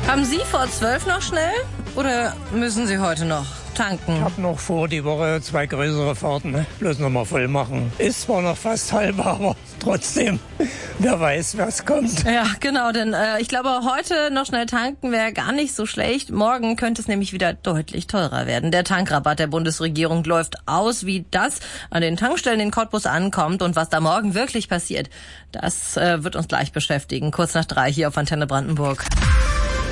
Haben Sie vor 12 noch schnell oder müssen Sie heute noch tanken? Ich habe noch vor, die Woche 2 größere Fahrten, bloß nochmal voll machen. Ist zwar noch fast halb, aber trotzdem, wer weiß, was kommt. Ja, genau, denn ich glaube, heute noch schnell tanken wäre gar nicht so schlecht. Morgen könnte es nämlich wieder deutlich teurer werden. Der Tankrabatt der Bundesregierung läuft aus. Wie das an den Tankstellen in Cottbus ankommt und was da morgen wirklich passiert, das wird uns gleich beschäftigen. Kurz nach 3 hier auf Antenne Brandenburg.